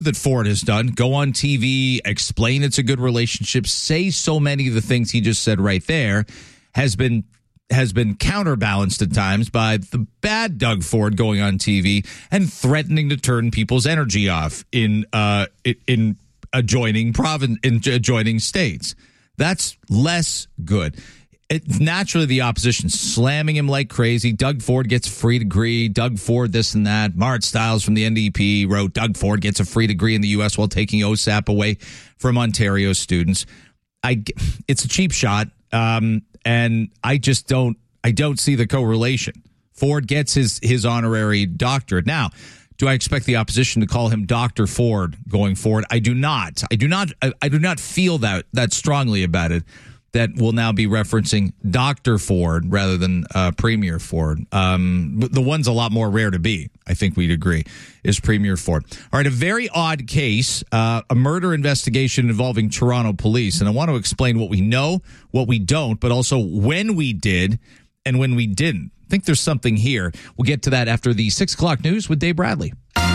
that Ford has done. Go on TV, explain it's a good relationship, say so many of the things he just said right there, has been counterbalanced at times by the bad Doug Ford going on TV and threatening to turn people's energy off in adjoining states. That's less good. Naturally, the opposition slamming him like crazy. Doug Ford gets a free degree. Doug Ford this and that. Mart Stiles from the NDP wrote, Doug Ford gets a free degree in the U.S. while taking OSAP away from Ontario students. It's a cheap shot, and I don't see the correlation. Ford gets his honorary doctorate. Now, do I expect the opposition to call him Dr. Ford going forward? I do not. I do not feel that strongly about it. That will now be referencing Dr. Ford rather than Premier Ford. The one's a lot more rare to be, I think we'd agree, is Premier Ford. All right, a very odd case, a murder investigation involving Toronto police. And I want to explain what we know, what we don't, but also when we did and when we didn't. I think there's something here. We'll get to that after the 6 o'clock news with Dave Bradley.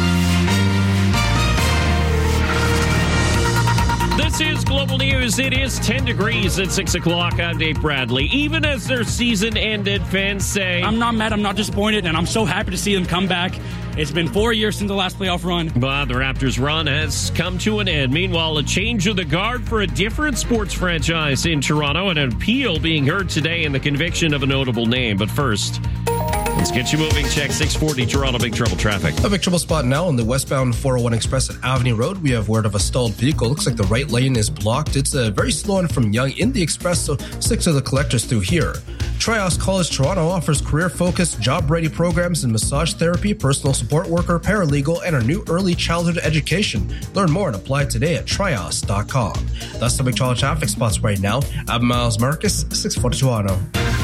This is Global News. It is 10 degrees at 6 o'clock. I'm Dave Bradley. Even as their season ended, fans say, I'm not mad, I'm not disappointed, and I'm so happy to see them come back. It's been 4 years since the last playoff run. But the Raptors' run has come to an end. Meanwhile, a change of the guard for a different sports franchise in Toronto, and an appeal being heard today in the conviction of a notable name. But first, let's get you moving. Check 640 Toronto Big Trouble traffic. A big trouble spot now on the westbound 401 Express at Avenue Road. We have word of a stalled vehicle. Looks like the right lane is blocked. It's a very slow one from Yonge in the Express, so stick to the collectors through here. Trios College Toronto offers career-focused, job-ready programs in massage therapy, personal support worker, paralegal, and our new early childhood education. Learn more and apply today at trios.com. That's the big trouble traffic spots right now. I'm Miles Marcus, 640 Toronto.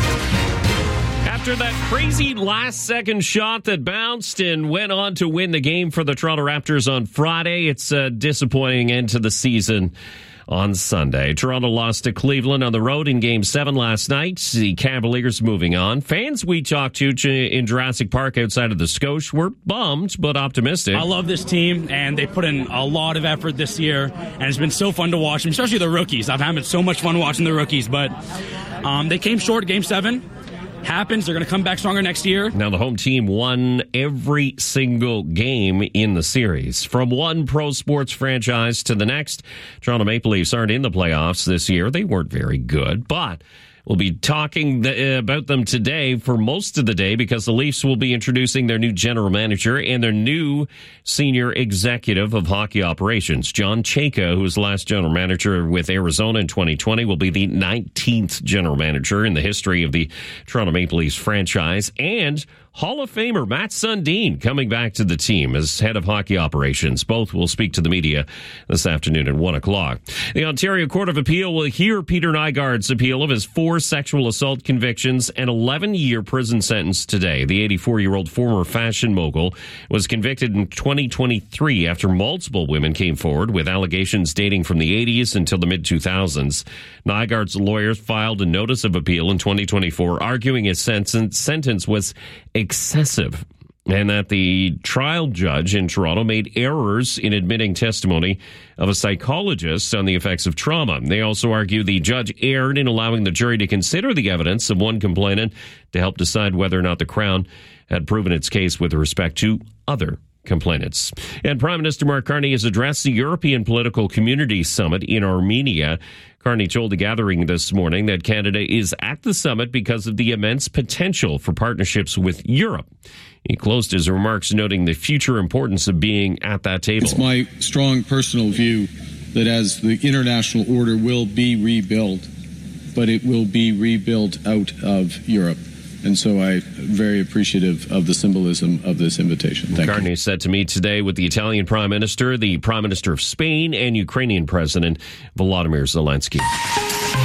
After that crazy last-second shot that bounced and went on to win the game for the Toronto Raptors on Friday, it's a disappointing end to the season on Sunday. Toronto lost to Cleveland on the road in Game 7 last night. The Cavaliers moving on. Fans we talked to in Jurassic Park outside of the Scotia were bummed but optimistic. I love this team, and they put in a lot of effort this year, and it's been so fun to watch them, especially the rookies. I've had so much fun watching the rookies, but they came short Game 7. Happens. They're going to come back stronger next year. Now, the home team won every single game in the series. From one pro sports franchise to the next, Toronto Maple Leafs aren't in the playoffs this year. They weren't very good, but we'll be talking about them today for most of the day because the Leafs will be introducing their new general manager and their new senior executive of hockey operations. John Chayka, who was the last general manager with Arizona in 2020, will be the 19th general manager in the history of the Toronto Maple Leafs franchise. And Hall of Famer Matt Sundin coming back to the team as head of hockey operations. Both will speak to the media this afternoon at 1 o'clock. The Ontario Court of Appeal will hear Peter Nygard's appeal of his 4 sexual assault convictions and 11-year prison sentence today. The 84-year-old former fashion mogul was convicted in 2023 after multiple women came forward with allegations dating from the 80s until the mid-2000s. Nygard's lawyers filed a notice of appeal in 2024 arguing his sentence was excessive and that the trial judge in Toronto made errors in admitting testimony of a psychologist on the effects of trauma. They also argue the judge erred in allowing the jury to consider the evidence of one complainant to help decide whether or not the Crown had proven its case with respect to other complainants. And Prime Minister Mark Carney has addressed the European Political Community Summit in Armenia. Carney told the gathering this morning that Canada is at the summit because of the immense potential for partnerships with Europe. He closed his remarks noting the future importance of being at that table. It's my strong personal view that as the international order will be rebuilt, but it will be rebuilt out of Europe. And so I'm very appreciative of the symbolism of this invitation. Thank you. Carney said to me today with the Italian Prime Minister, the Prime Minister of Spain, and Ukrainian President Volodymyr Zelensky.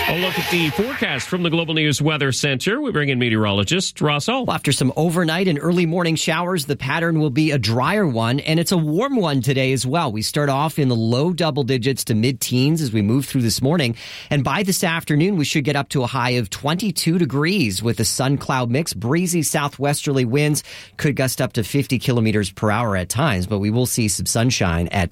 A look at the forecast from the Global News Weather Center. We bring in meteorologist Ross Hall. Well, after some overnight and early morning showers, the pattern will be a drier one, and it's a warm one today as well. We start off in the low double digits to mid-teens as we move through this morning, and by this afternoon, we should get up to a high of 22 degrees with a sun-cloud mix. Breezy southwesterly winds could gust up to 50 kilometers per hour at times, but we will see some sunshine at